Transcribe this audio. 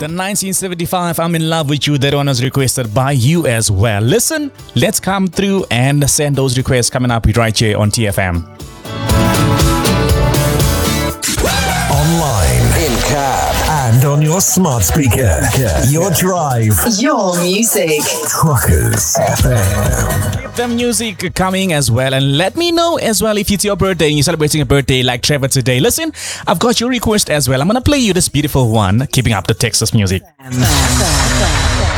The 1975 I'm in Love with You, that one was requested by you as well. Listen, let's come through and send those requests coming up right here on TFM. Online, in cab, and on your smart speaker. Your drive, your music. Truckers FM. Keep the music coming as well, and let me know as well if it's your birthday and you're celebrating a birthday like Trevor today. Listen, I've got your request as well. I'm gonna play you this beautiful one, Keeping Up the Texas Music.